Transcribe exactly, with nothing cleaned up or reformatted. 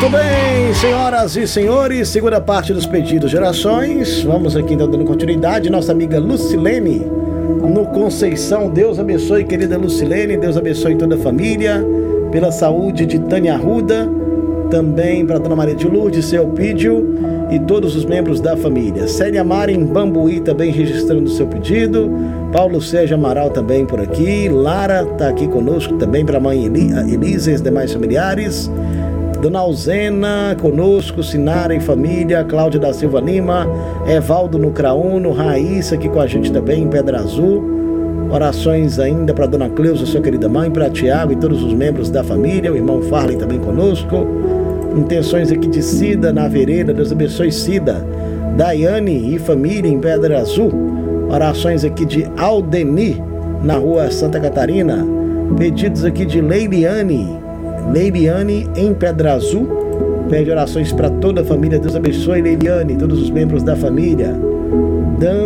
Muito bem, senhoras e senhores, segunda parte dos pedidos de orações. Vamos aqui então dando continuidade. Nossa amiga Lucilene, no Conceição. Deus abençoe, querida Lucilene. Deus abençoe toda a família. Pela saúde de Tânia Arruda. Também para Dona Maria de Lourdes, seu pedido. E todos os membros da família. Célia Mara em Bambuí também registrando o seu pedido. Paulo Sérgio Amaral também por aqui. Lara está aqui conosco também para a mãe Eli, Elisa e os demais familiares. Dona Alzena conosco, Sinara e família, Cláudia da Silva Lima, Evaldo no Crauno, Raíssa aqui com a gente também em Pedra Azul. Orações ainda para Dona Cleusa, sua querida mãe, para Tiago e todos os membros da família, o irmão Farley também conosco. Intenções aqui de Cida na Vereda, Deus abençoe Cida. Daiane e família em Pedra Azul. Orações aqui de Aldeni na rua Santa Catarina. Pedidos aqui de Leiliane. Leiliane em Pedra Azul. Pede orações para toda a família. Deus abençoe Leiliane, todos os membros da família. Dan